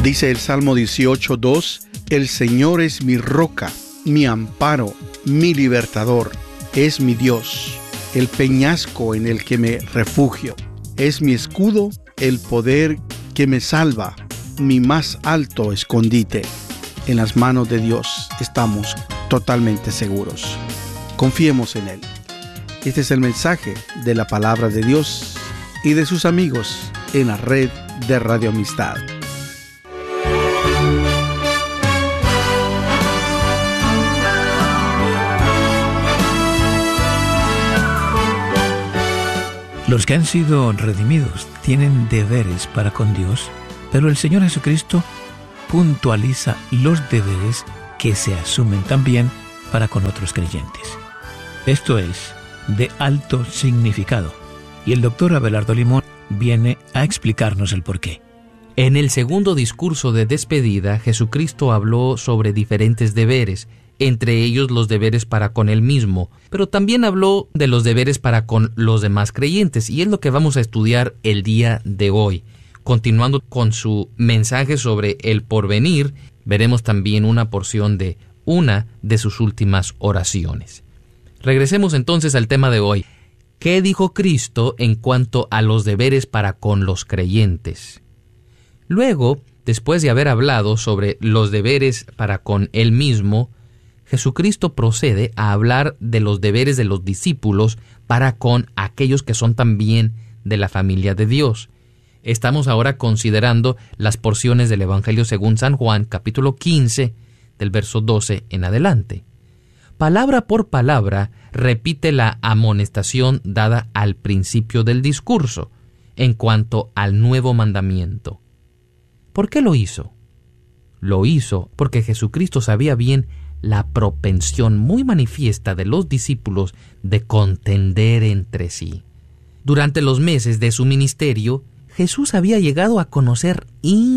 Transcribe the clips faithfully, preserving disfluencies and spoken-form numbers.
Dice el Salmo dieciocho, dos, el Señor es mi roca, mi amparo, mi libertador, es mi Dios, el peñasco en el que me refugio, es mi escudo, el poder que me salva, mi más alto escondite. En las manos de Dios estamos totalmente seguros. Confiemos en Él. Este es el mensaje de la palabra de Dios y de sus amigos en la red de Radio Amistad. Los que han sido redimidos tienen deberes para con Dios, pero el Señor Jesucristo puntualiza los deberes que se asumen también para con otros creyentes. Esto es de alto significado, y el doctor Abelardo Limón viene a explicarnos el porqué. En el segundo discurso de despedida, Jesucristo habló sobre diferentes deberes, entre ellos los deberes para con Él mismo, pero también habló de los deberes para con los demás creyentes, y es lo que vamos a estudiar el día de hoy. Continuando con su mensaje sobre el porvenir, veremos también una porción de una de sus últimas oraciones. Regresemos entonces al tema de hoy. ¿Qué dijo Cristo en cuanto a los deberes para con los creyentes? Luego, después de haber hablado sobre los deberes para con Él mismo, Jesucristo procede a hablar de los deberes de los discípulos para con aquellos que son también de la familia de Dios. Estamos ahora considerando las porciones del Evangelio según San Juan, capítulo quince, del verso doce en adelante. Palabra por palabra repite la amonestación dada al principio del discurso en cuanto al nuevo mandamiento. ¿Por qué lo hizo? Lo hizo porque Jesucristo sabía bien la propensión muy manifiesta de los discípulos de contender entre sí. Durante los meses de su ministerio, Jesús había llegado a conocer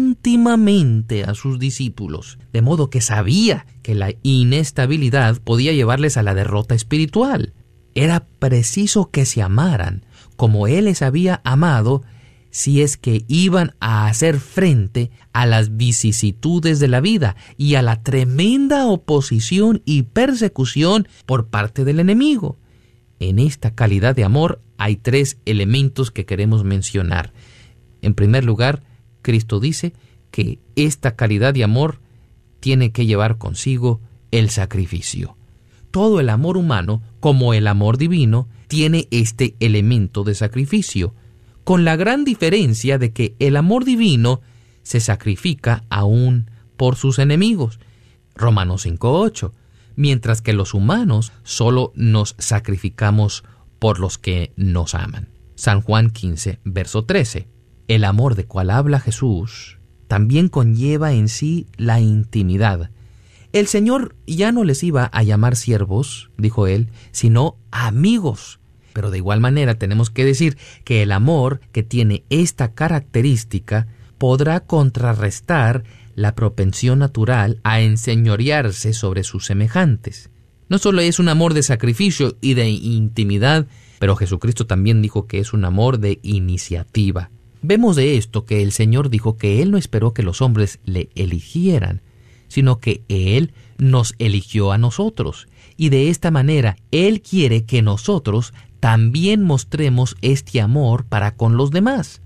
íntimamente a sus discípulos, de modo que sabía que la inestabilidad podía llevarles a la derrota espiritual. Era preciso que se amaran, como Él les había amado, si es que iban a hacer frente a las vicisitudes de la vida y a la tremenda oposición y persecución por parte del enemigo. En esta calidad de amor hay tres elementos que queremos mencionar. En primer lugar, Cristo dice que esta calidad de amor tiene que llevar consigo el sacrificio. Todo el amor humano, como el amor divino, tiene este elemento de sacrificio, con la gran diferencia de que el amor divino se sacrifica aún por sus enemigos, Romanos cinco ocho, mientras que los humanos solo nos sacrificamos por los que nos aman, San Juan quince, verso trece. El amor de cual habla Jesús también conlleva en sí la intimidad. El Señor ya no les iba a llamar siervos, dijo Él, sino amigos. Pero de igual manera tenemos que decir que el amor que tiene esta característica podrá contrarrestar la propensión natural a enseñorearse sobre sus semejantes. No solo es un amor de sacrificio y de intimidad, pero Jesucristo también dijo que es un amor de iniciativa. Vemos de esto que el Señor dijo que Él no esperó que los hombres le eligieran, sino que Él nos eligió a nosotros. Y de esta manera, Él quiere que nosotros también mostremos este amor para con los demás.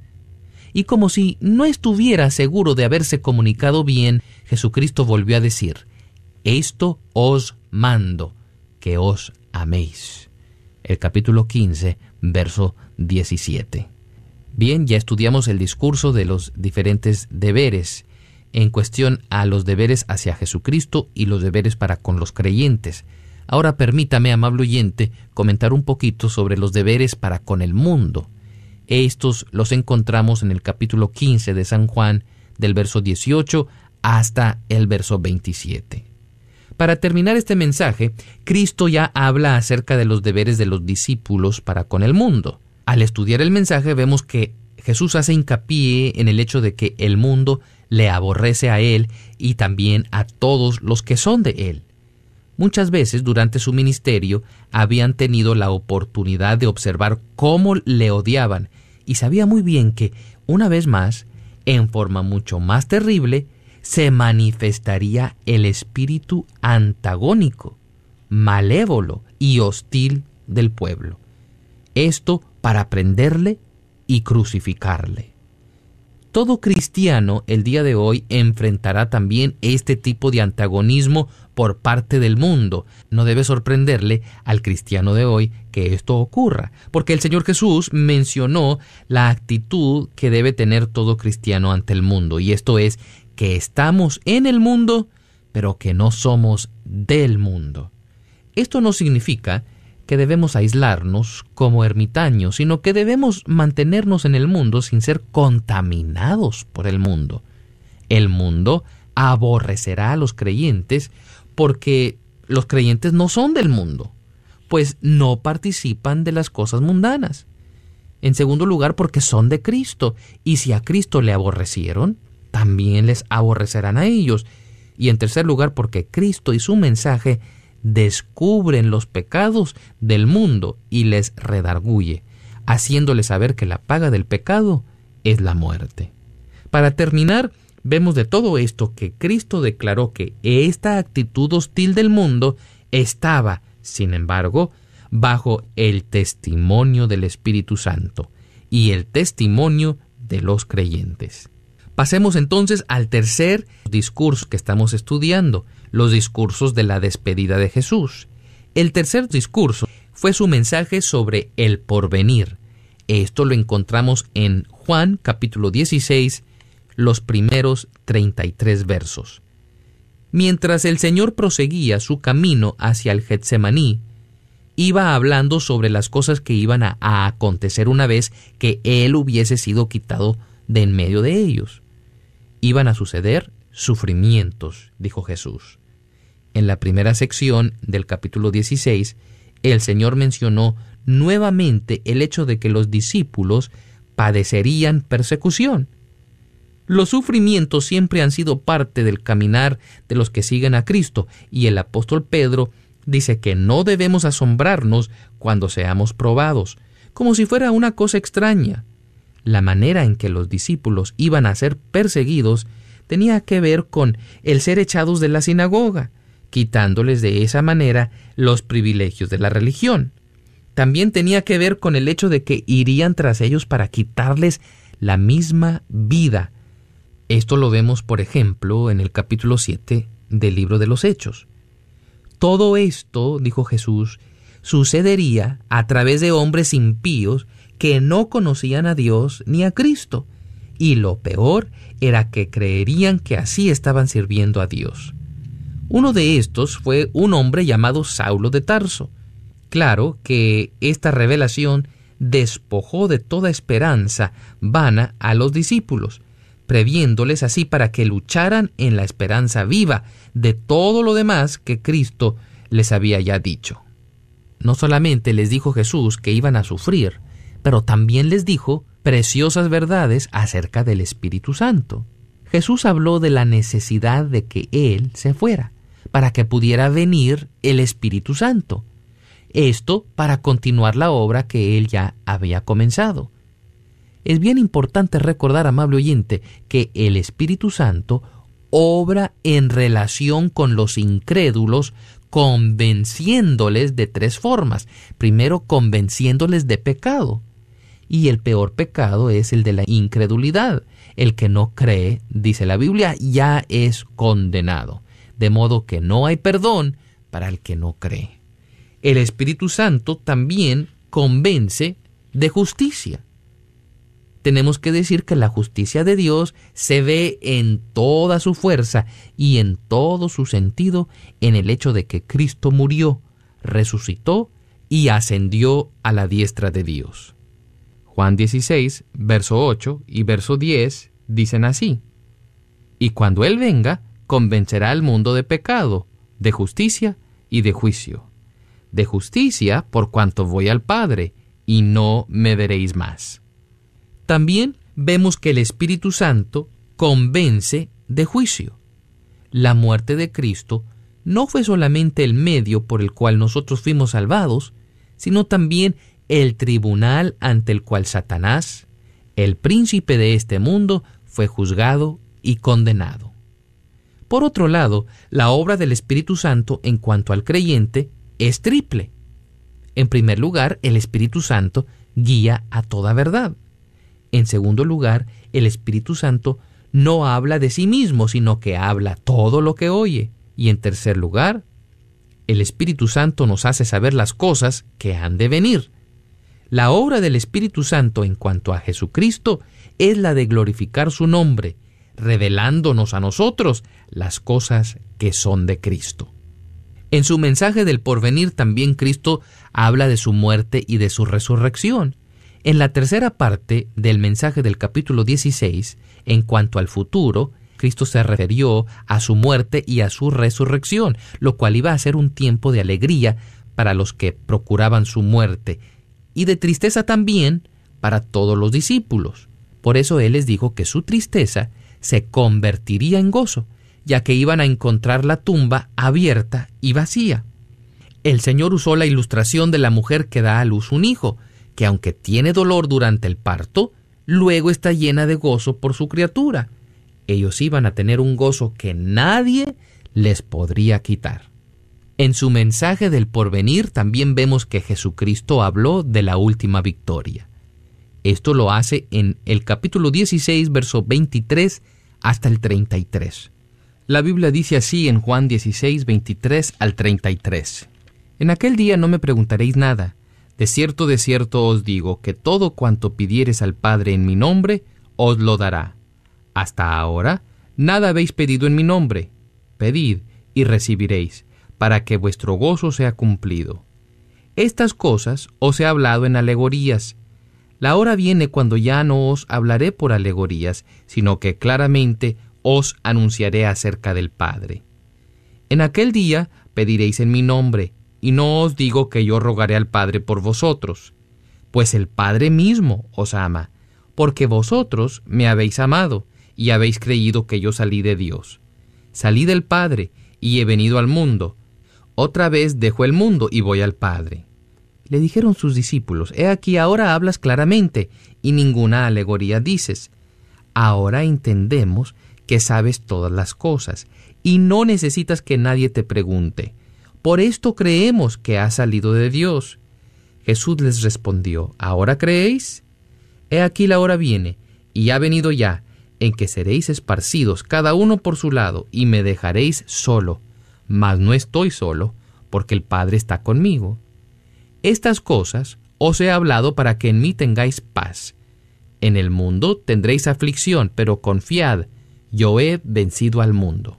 Y como si no estuviera seguro de haberse comunicado bien, Jesucristo volvió a decir: esto os mando, que os améis. El capítulo quince, verso diecisiete. Bien, ya estudiamos el discurso de los diferentes deberes en cuestión a los deberes hacia Jesucristo y los deberes para con los creyentes. Ahora permítame, amable oyente, comentar un poquito sobre los deberes para con el mundo. Estos los encontramos en el capítulo quince de San Juan, del verso dieciocho hasta el verso veintisiete. Para terminar este mensaje, Cristo ya habla acerca de los deberes de los discípulos para con el mundo. Al estudiar el mensaje vemos que Jesús hace hincapié en el hecho de que el mundo le aborrece a Él y también a todos los que son de Él. Muchas veces durante su ministerio habían tenido la oportunidad de observar cómo le odiaban y sabía muy bien que, una vez más, en forma mucho más terrible, se manifestaría el espíritu antagónico, malévolo y hostil del pueblo. Esto para prenderle y crucificarle. Todo cristiano el día de hoy enfrentará también este tipo de antagonismo por parte del mundo. No debe sorprenderle al cristiano de hoy que esto ocurra, porque el Señor Jesús mencionó la actitud que debe tener todo cristiano ante el mundo, y esto es que estamos en el mundo, pero que no somos del mundo. Esto no significa que debemos aislarnos como ermitaños, sino que debemos mantenernos en el mundo sin ser contaminados por el mundo. El mundo aborrecerá a los creyentes porque los creyentes no son del mundo, pues no participan de las cosas mundanas. En segundo lugar, porque son de Cristo, y si a Cristo le aborrecieron, también les aborrecerán a ellos. Y en tercer lugar, porque Cristo y su mensaje descubren los pecados del mundo y les redarguye, haciéndoles saber que la paga del pecado es la muerte. Para terminar, vemos de todo esto que Cristo declaró que esta actitud hostil del mundo estaba, sin embargo, bajo el testimonio del Espíritu Santo y el testimonio de los creyentes. Pasemos entonces al tercer discurso que estamos estudiando, los discursos de la despedida de Jesús. El tercer discurso fue su mensaje sobre el porvenir. Esto lo encontramos en Juan capítulo dieciséis, los primeros treinta y tres versos. Mientras el Señor proseguía su camino hacia el Getsemaní, iba hablando sobre las cosas que iban a, a acontecer una vez que Él hubiese sido quitado de en medio de ellos. Iban a suceder sufrimientos, dijo Jesús. En la primera sección del capítulo dieciséis, el Señor mencionó nuevamente el hecho de que los discípulos padecerían persecución. Los sufrimientos siempre han sido parte del caminar de los que siguen a Cristo, y el apóstol Pedro dice que no debemos asombrarnos cuando seamos probados, como si fuera una cosa extraña. La manera en que los discípulos iban a ser perseguidos tenía que ver con el ser echados de la sinagoga, quitándoles de esa manera los privilegios de la religión. También tenía que ver con el hecho de que irían tras ellos para quitarles la misma vida. Esto lo vemos, por ejemplo, en el capítulo siete del libro de los Hechos. Todo esto, dijo Jesús, sucedería a través de hombres impíos que no conocían a Dios ni a Cristo, y lo peor era que creerían que así estaban sirviendo a Dios. Uno de estos fue un hombre llamado Saulo de Tarso. Claro que esta revelación despojó de toda esperanza vana a los discípulos, previéndoles así para que lucharan en la esperanza viva de todo lo demás que Cristo les había ya dicho. No solamente les dijo Jesús que iban a sufrir, pero también les dijo preciosas verdades acerca del Espíritu Santo. Jesús habló de la necesidad de que Él se fuera, para que pudiera venir el Espíritu Santo. Esto para continuar la obra que Él ya había comenzado. Es bien importante recordar, amable oyente, que el Espíritu Santo obra en relación con los incrédulos, convenciéndoles de tres formas. Primero, convenciéndoles de pecado. Y el peor pecado es el de la incredulidad. El que no cree, dice la Biblia, ya es condenado. De modo que no hay perdón para el que no cree. El Espíritu Santo también convence de justicia. Tenemos que decir que la justicia de Dios se ve en toda su fuerza y en todo su sentido en el hecho de que Cristo murió, resucitó y ascendió a la diestra de Dios. Juan dieciséis, verso ocho y verso diez dicen así: y cuando Él venga, convencerá al mundo de pecado, de justicia y de juicio. De justicia, por cuanto voy al Padre, y no me veréis más. También vemos que el Espíritu Santo convence de juicio. La muerte de Cristo no fue solamente el medio por el cual nosotros fuimos salvados, sino también el tribunal ante el cual Satanás, el príncipe de este mundo, fue juzgado y condenado. Por otro lado, la obra del Espíritu Santo en cuanto al creyente es triple. En primer lugar, el Espíritu Santo guía a toda verdad. En segundo lugar, el Espíritu Santo no habla de sí mismo, sino que habla todo lo que oye. Y en tercer lugar, el Espíritu Santo nos hace saber las cosas que han de venir. La obra del Espíritu Santo en cuanto a Jesucristo es la de glorificar su nombre, revelándonos a nosotros las cosas que son de Cristo. En su mensaje del porvenir también Cristo habla de su muerte y de su resurrección. En la tercera parte del mensaje del capítulo dieciséis, en cuanto al futuro, Cristo se refirió a su muerte y a su resurrección, lo cual iba a ser un tiempo de alegría para los que procuraban su muerte, y de tristeza también para todos los discípulos. Por eso Él les dijo que su tristeza se convertiría en gozo, ya que iban a encontrar la tumba abierta y vacía. El Señor usó la ilustración de la mujer que da a luz un hijo, que aunque tiene dolor durante el parto, luego está llena de gozo por su criatura. Ellos iban a tener un gozo que nadie les podría quitar. En su mensaje del porvenir también vemos que Jesucristo habló de la última victoria. Esto lo hace en el capítulo dieciséis, verso veintitrés hasta el treinta y tres. La Biblia dice así en Juan dieciséis, veintitrés al treinta y tres. En aquel día no me preguntaréis nada. De cierto, de cierto os digo que todo cuanto pidiereis al Padre en mi nombre, os lo dará. Hasta ahora, nada habéis pedido en mi nombre. Pedid y recibiréis, para que vuestro gozo sea cumplido. Estas cosas os he hablado en alegorías. La hora viene cuando ya no os hablaré por alegorías, sino que claramente os anunciaré acerca del Padre. En aquel día pediréis en mi nombre, y no os digo que yo rogaré al Padre por vosotros, pues el Padre mismo os ama, porque vosotros me habéis amado, y habéis creído que yo salí de Dios. Salí del Padre, y he venido al mundo. Otra vez dejo el mundo y voy al Padre. Le dijeron sus discípulos, he aquí ahora hablas claramente, y ninguna alegoría dices. Ahora entendemos que sabes todas las cosas, y no necesitas que nadie te pregunte. Por esto creemos que has salido de Dios. Jesús les respondió, ¿ahora creéis? He aquí la hora viene, y ha venido ya, en que seréis esparcidos cada uno por su lado, y me dejaréis solo. Mas no estoy solo, porque el Padre está conmigo. Estas cosas os he hablado para que en mí tengáis paz. En el mundo tendréis aflicción, pero confiad, yo he vencido al mundo.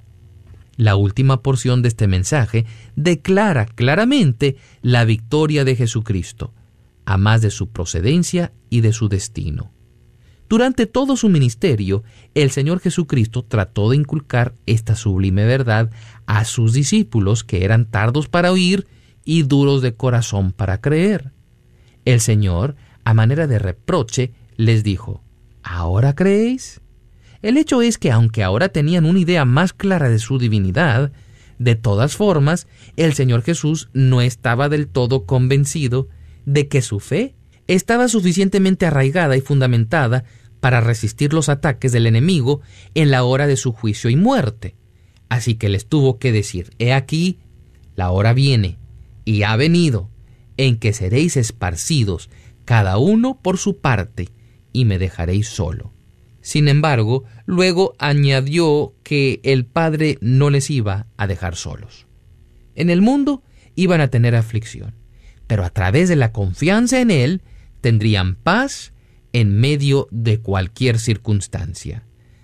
La última porción de este mensaje declara claramente la victoria de Jesucristo, a más de su procedencia y de su destino. Durante todo su ministerio, el Señor Jesucristo trató de inculcar esta sublime verdad a sus discípulos, que eran tardos para oír y duros de corazón para creer. El Señor, a manera de reproche, les dijo, ¿ahora creéis? El hecho es que aunque ahora tenían una idea más clara de su divinidad, de todas formas, el Señor Jesús no estaba del todo convencido de que su fe estaba suficientemente arraigada y fundamentada para resistir los ataques del enemigo en la hora de su juicio y muerte. Así que les tuvo que decir, he aquí, la hora viene, y ha venido, en que seréis esparcidos, cada uno por su parte, y me dejaréis solo. Sin embargo, luego añadió que el Padre no les iba a dejar solos. En el mundo iban a tener aflicción, pero a través de la confianza en Él tendrían paz en medio de cualquier circunstancia.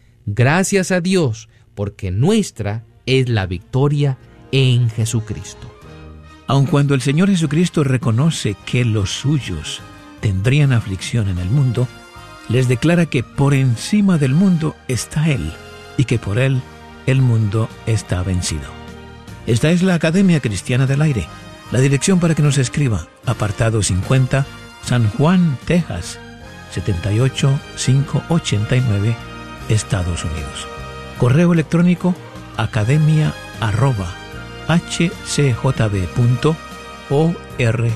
Gracias a Dios, porque nuestra es la victoria en Jesucristo. Aun cuando el Señor Jesucristo reconoce que los suyos tendrían aflicción en el mundo, les declara que por encima del mundo está Él, y que por Él el mundo está vencido. Esta es la Academia Cristiana del Aire. La dirección para que nos escriba: apartado cincuenta, San Juan, Texas, setenta y ocho mil quinientos ochenta y nueve, Estados Unidos. Correo electrónico: academia arroba h c j b punto org.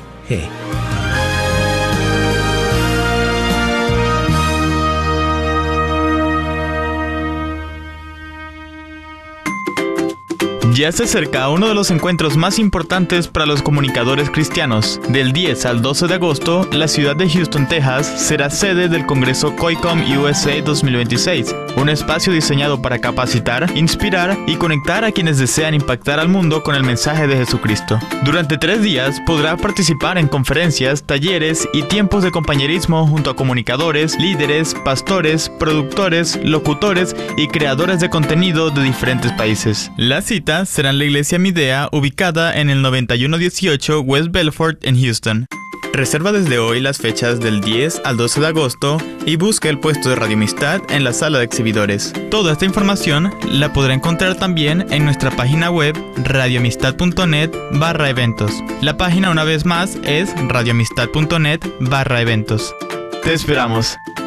Ya se acerca uno de los encuentros más importantes para los comunicadores cristianos. Del diez al doce de agosto, la ciudad de Houston, Texas, será sede del Congreso COICOM U S A dos mil veintiséis, un espacio diseñado para capacitar, inspirar y conectar a quienes desean impactar al mundo con el mensaje de Jesucristo. Durante tres días podrá participar en conferencias, talleres y tiempos de compañerismo junto a comunicadores, líderes, pastores, productores, locutores y creadores de contenido de diferentes países. La cita será en la iglesia Midea, ubicada en el noventa y uno dieciocho West Belfort en Houston. Reserva desde hoy las fechas del diez al doce de agosto y busca el puesto de Radio Amistad en la sala de exhibidores. Toda esta información la podrá encontrar también en nuestra página web radioamistad.net barra eventos. La página una vez más es radioamistad.net barra eventos. Te esperamos.